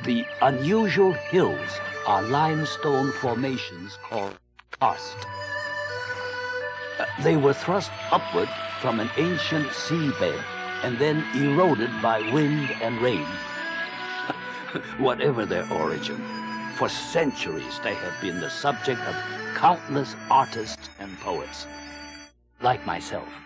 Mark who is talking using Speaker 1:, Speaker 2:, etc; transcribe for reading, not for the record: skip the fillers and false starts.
Speaker 1: The unusual hills are limestone formations called karst. They were thrust upward from an ancient seabed and then eroded by wind and rain. Whatever their origin, for centuries they have been the subject of countless artists and poets, like myself.